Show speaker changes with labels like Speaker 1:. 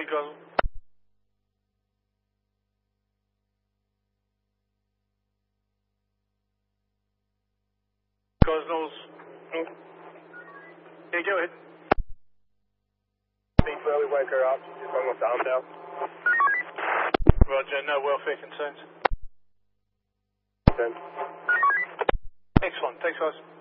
Speaker 1: Gosnell. Gosnell's. Yeah, go ahead.
Speaker 2: Speak early, wake her up. She's just almost armed now.
Speaker 1: Roger, no welfare concerns.
Speaker 2: Then.
Speaker 1: Excellent, thanks guys.